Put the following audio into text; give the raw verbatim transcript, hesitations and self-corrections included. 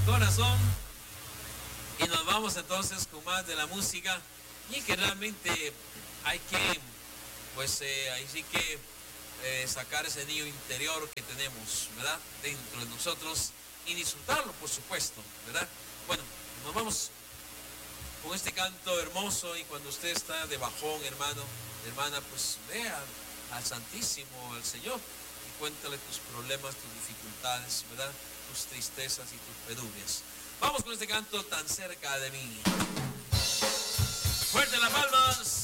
corazón. Y nos vamos entonces con más de la música. Y que realmente hay que, pues eh, ahí sí que eh, sacar ese niño interior que tenemos, ¿verdad? Dentro de nosotros y disfrutarlo, por supuesto, ¿verdad? Bueno, nos vamos con este canto hermoso. Y cuando usted está de bajón, hermano, hermana, pues vea al Santísimo, al Señor, y cuéntale tus problemas, tus dificultades, ¿verdad? Tus tristezas y tus penurias. Vamos con este canto tan cerca de mí. Fuerte las palmas.